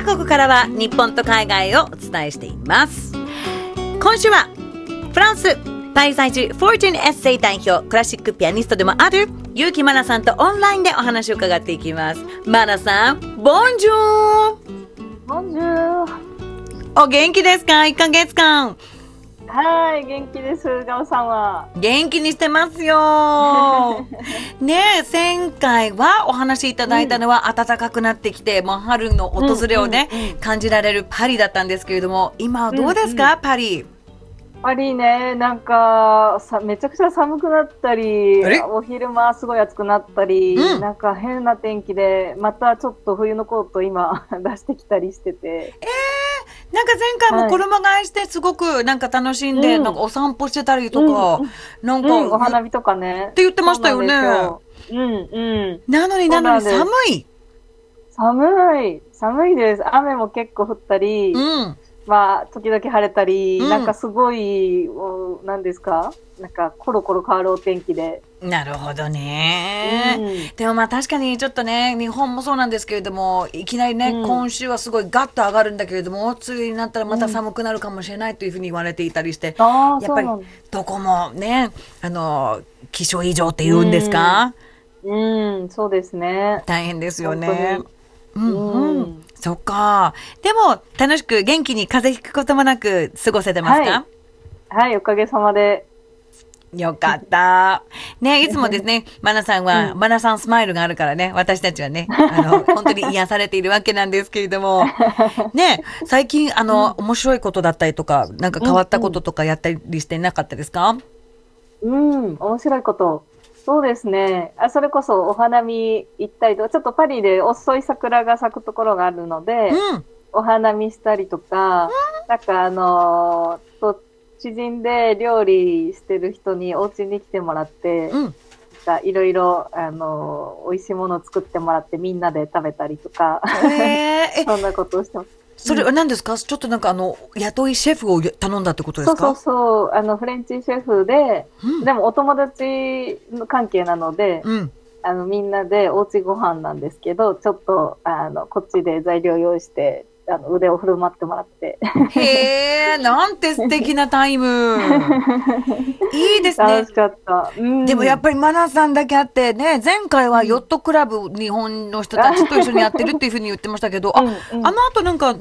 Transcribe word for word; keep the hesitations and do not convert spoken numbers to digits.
あここからは日本と海外をお伝えしています。今週はフランス滞在中フォーチュンエッセイ代表クラシックピアニストでもある結城真奈さんとオンラインでお話を伺っていきます。真奈さん、ボンジューボンジュー。 お元気ですか？いっかげつかん。 はい、元気です。ガオさんは元気にしてますよねえ、前回はお話しいただいたのは、うん、暖かくなってきてもう春の訪れをね、うんうんうん、感じられるパリだったんですけれども、今はどうですか、うんうん、パリ。 パリね、なんかさめちゃくちゃ寒くなったり、お昼間すごい暑くなったり、うん、なんか変な天気でまたちょっと冬のコート今出してきたりしてて、 えー、なんか前回も衣替えしてすごくなんか楽しんで、はい、なんかお散歩してたりとか、うん、なんか、 うん、お花火とかねって言ってましたよね。 うんうん。 なのになのに寒い寒い寒いです。雨も結構降ったり、うんまあ、時々晴れたり、うん、なんかすごい、何ですか？なんかコロコロ変わるお天気で。 なるほどね、うん、でもまあ確かにちょっとね、日本もそうなんですけれども、いきなりね、うん、今週はすごいガッと上がるんだけれども、梅雨になったらまた寒くなるかもしれないというふうに言われていたりして、うん、やっぱりどこもね、あの気象異常って言うんですか？ うん、うん、そうですね。 大変ですよね。うんうん、そっか。でも楽しく元気に風邪ひくこともなく過ごせてますか？ はい、はい、おかげさまで。 よかったね。いつもですねマナさんは、うん、マナさんスマイルがあるからね、私たちはね、あの本当に癒されているわけなんですけれどもね、最近あの、うん、面白いことだったりとか、なんか変わったこととかやったりしてなかったですか？ うん、うん、面白いこと、そうですね。あ、それこそお花見行ったりとか、ちょっとパリで遅い桜が咲くところがあるので、うん、お花見したりとか、うん、なんかあのー、と知人で料理してる人にお家に来てもらって、うん、いろいろあのー、美味しいものを作ってもらってみんなで食べたりとか、えー、そんなことをしてます。 それは何ですか？ちょっとなんかあの雇いシェフを頼んだってことですか？ そうそうそう、あのフレンチシェフで、うん、でもお友達の関係なので、うん、あのみんなでおうちご飯なんですけど、ちょっとあのこっちで材料用意してあの腕を振る舞ってもらって。 へー、なんて素敵なタイム。いいですね。 楽しかった。うん、 でもやっぱりマナさんだけあってね、前回はヨットクラブ日本の人たちと一緒にやってるっていうふうに言ってましたけど、あ、うんうん、あの後なんか